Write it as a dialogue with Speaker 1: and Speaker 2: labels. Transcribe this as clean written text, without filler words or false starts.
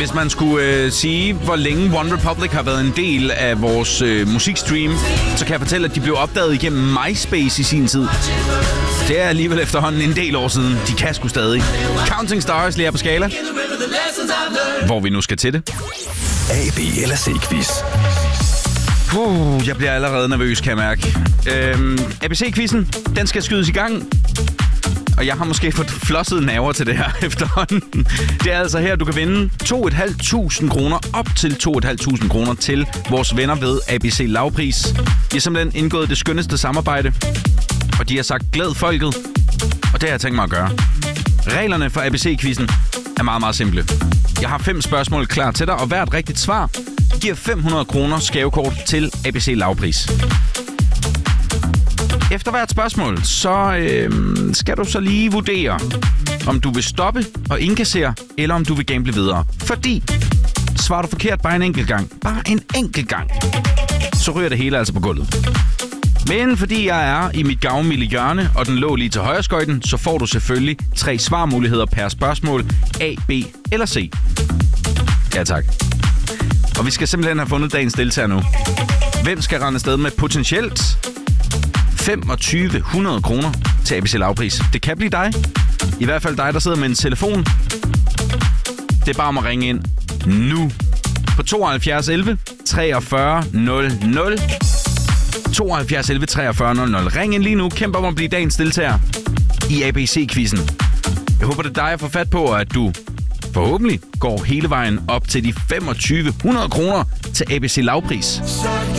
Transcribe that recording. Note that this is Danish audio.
Speaker 1: Hvis man skulle sige, hvor længe One Republic har været en del af vores musikstream, så kan jeg fortælle, at de blev opdaget igennem MySpace i sin tid. Det er alligevel efterhånden en del år siden. De kan sgu stadig. Counting Stars lige her på Skala. Hvor vi nu skal til det.
Speaker 2: A, B eller C-quiz.
Speaker 1: Jeg bliver allerede nervøs, kan jeg mærke. ABC-quizzen, den skal skydes i gang. Og jeg har måske fået flossede nerver til det her efterhånden. Det er altså her, du kan vinde 2.500 kroner, op til 2.500 kroner til vores venner ved ABC Lavpris. De har simpelthen indgået det skønneste samarbejde, og de har sagt, glæd folket, og det har jeg tænkt mig at gøre. Reglerne for ABC-quizzen er meget, meget simple. Jeg har 5 spørgsmål klar til dig, og hvert rigtigt svar giver 500 kroner skævekort til ABC Lavpris. Efter hvert spørgsmål, så skal du så lige vurdere, om du vil stoppe og indkassere, eller om du vil gamble videre. Fordi svarer du forkert bare en enkelt gang, så ryger det hele altså på gulvet. Men fordi jeg er i mit gavmilde hjørne, og den lå lige til højre skøjten, så får du selvfølgelig 3 svarmuligheder per spørgsmål. A, B eller C. Ja, tak. Og vi skal simpelthen have fundet dagens deltager nu. Hvem skal rende afsted med potentielt 2.500 kroner til ABC Lavpris? Det kan blive dig. I hvert fald dig, der sidder med en telefon. Det er bare om at ringe ind nu på 72 11 43 00. 72 11 43 00. Ring ind lige nu. Kæmp om at blive dagens deltager i ABC-quizzen. Jeg håber, det er dig, jeg får fat på, at du forhåbentlig går hele vejen op til de 2.500 kroner til ABC Lavpris.